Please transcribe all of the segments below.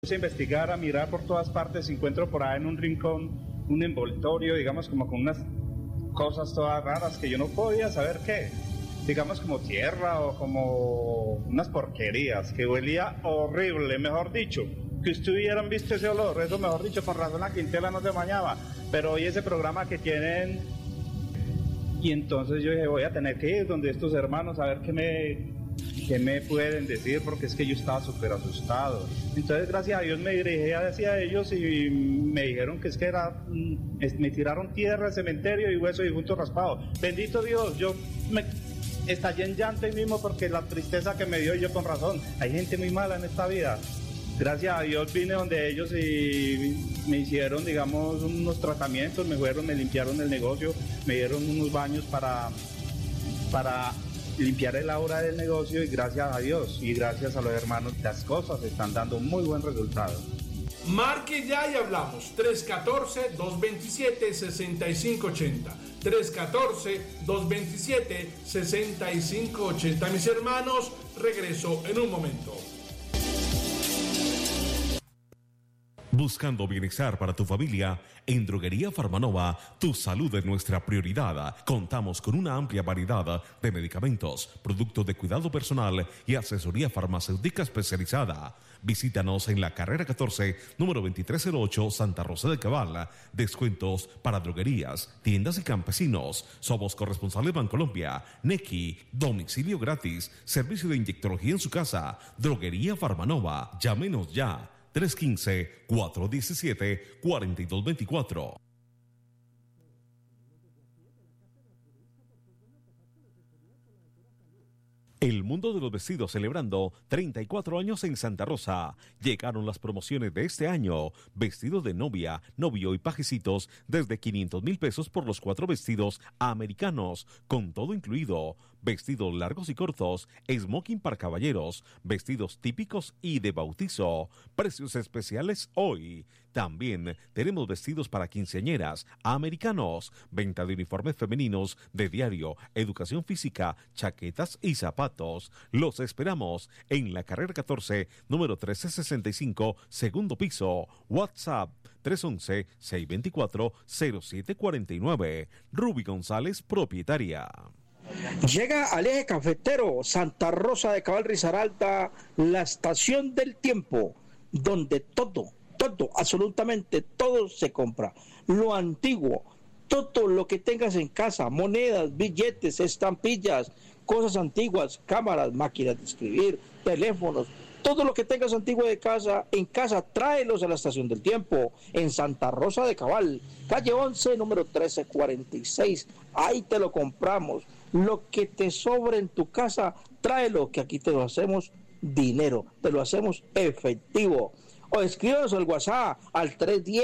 A investigar, a mirar por todas partes, encuentro por ahí en un rincón un envoltorio, digamos como con unas cosas todas raras que yo no podía saber qué, digamos como tierra o como unas porquerías, que huelía horrible, mejor dicho, que ustedes hubieran visto ese olor, eso mejor dicho, con razón la Quintela no se bañaba, pero hoy ese programa que tienen, y entonces yo dije, voy a tener que ir donde estos hermanos a ver qué me pueden decir, porque es que yo estaba súper asustado. Entonces gracias a Dios me dirigí hacia ellos y me dijeron que es que me tiraron tierra al cementerio y hueso y difunto raspado. Bendito Dios, yo me estallé en llanto ahí mismo porque la tristeza que me dio, y yo con razón, hay gente muy mala en esta vida. Gracias a Dios vine donde ellos y me hicieron, digamos, unos tratamientos, me limpiaron el negocio, me dieron unos baños para limpiar el aura del negocio, y gracias a Dios y gracias a los hermanos las cosas están dando muy buen resultado. Marque ya y hablamos. 314-227-6580. 314-227-6580. Mis hermanos, regreso en un momento. Buscando bienestar para tu familia, en Droguería Farmanova, tu salud es nuestra prioridad. Contamos con una amplia variedad de medicamentos, productos de cuidado personal y asesoría farmacéutica especializada. Visítanos en la carrera 14, número 2308, Santa Rosa de Cabal. Descuentos para droguerías, tiendas y campesinos. Somos corresponsales Bancolombia, Nequi, domicilio gratis, servicio de inyectología en su casa. Droguería Farmanova, llámenos ya. 315-417-4224. El mundo de los vestidos celebrando 34 años en Santa Rosa. Llegaron las promociones de este año. Vestido de novia, novio y pajecitos desde 500,000 pesos por los 4 vestidos americanos, con todo incluido. Vestidos largos y cortos, smoking para caballeros, vestidos típicos y de bautizo. Precios especiales hoy. También tenemos vestidos para quinceañeras, americanos, venta de uniformes femeninos, de diario, educación física, chaquetas y zapatos. Los esperamos en la carrera 14, número 1365, segundo piso. WhatsApp 311-624-0749. Ruby González, propietaria. Llega al eje cafetero, Santa Rosa de Cabal, Risaralda, la estación del tiempo, donde todo, absolutamente todo se compra. Lo antiguo, todo lo que tengas en casa, monedas, billetes, estampillas, cosas antiguas, cámaras, máquinas de escribir, teléfonos, todo lo que tengas antiguo de casa, en casa, tráelos a la estación del tiempo, en Santa Rosa de Cabal, calle 11, número 1346, ahí te lo compramos. Lo que te sobre en tu casa, tráelo, que aquí te lo hacemos dinero, te lo hacemos efectivo. O escríbanos al WhatsApp al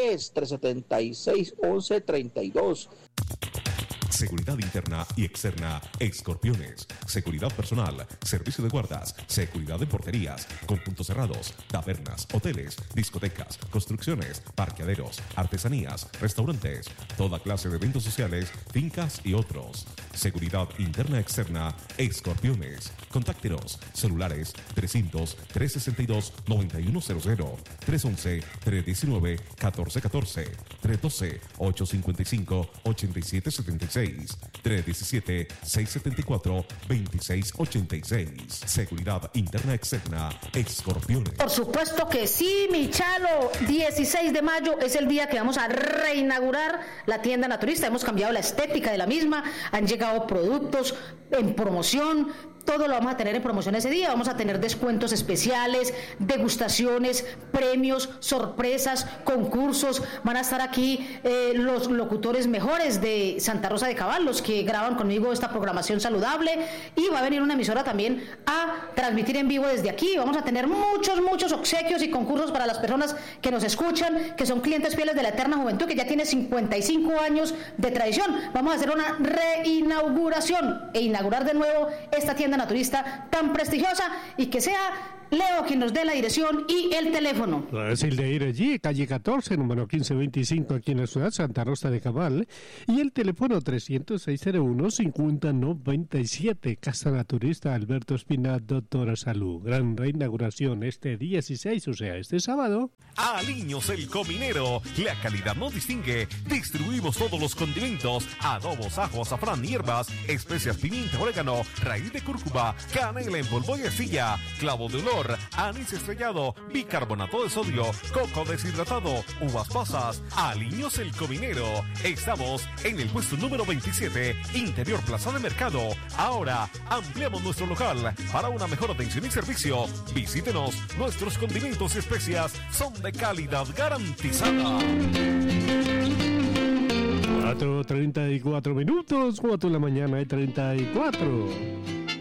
310-376-1132. Seguridad interna y externa, Escorpiones. Seguridad personal, servicio de guardas, seguridad en porterías, con puntos cerrados, tabernas, hoteles, discotecas, construcciones, parqueaderos, artesanías, restaurantes, toda clase de eventos sociales, fincas y otros. Seguridad interna externa, Escorpiones. Contáctenos, celulares 300-362-9100, 311-319-1414, 312-855-8776, 317-674-2686. Seguridad interna externa, Escorpiones. Por supuesto que sí, mi Chalo. 16 de mayo es el día que vamos a reinaugurar la tienda naturista. Hemos cambiado la estética de la misma, han llegado productos en promoción. Todo lo vamos a tener en promoción ese día. Vamos a tener descuentos especiales, degustaciones, premios, sorpresas, concursos. Van a estar aquí los locutores mejores de Santa Rosa de Cabal, los que graban conmigo esta programación saludable. Y va a venir una emisora también a transmitir en vivo desde aquí. Vamos a tener muchos obsequios y concursos para las personas que nos escuchan, que son clientes fieles de la Eterna Juventud, que ya tiene 55 años de tradición. Vamos a hacer una reinauguración e inaugurar de nuevo esta tienda naturista tan prestigiosa y que sea Leo, quien nos dé la dirección y el teléfono. Fácil de ir allí, calle 14, número 1525, aquí en la ciudad Santa Rosa de Cabal. Y el teléfono 300-601-5097, Casa Naturista Alberto Espina, Doctora Salud. Gran reinauguración este 16, o sea, este sábado. Aliños el Cominero, la calidad nos distingue. Distribuimos todos los condimentos, adobos, ajo, azafrán, hierbas, especias, pimienta, orégano, raíz de cúrcuma, canela en polvo y astilla, clavo de olor, anís estrellado, bicarbonato de sodio, coco deshidratado, uvas pasas. Aliños el Cominero. Estamos en el puesto número 27, Interior Plaza de Mercado. Ahora ampliamos nuestro local para una mejor atención y servicio. Visítenos, nuestros condimentos y especias son de calidad garantizada. 4:34 minutos, 4 de la mañana y 34.